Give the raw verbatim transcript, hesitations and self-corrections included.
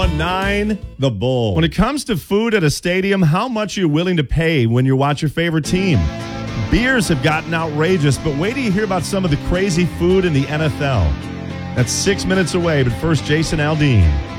Nine, the Bull. When it comes to food at a stadium, how much are you willing to pay when you watch your favorite team? Beers have gotten outrageous, but wait till you hear about some of the crazy food in the N F L. That's six minutes away, but first, Jason Aldean.